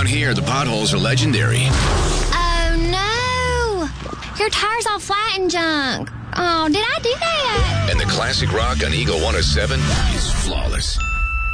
Around here, the potholes are legendary. Oh, no. Your tire's all flat and junk. Oh, did I do that? And the classic rock on Eagle 107 is flawless.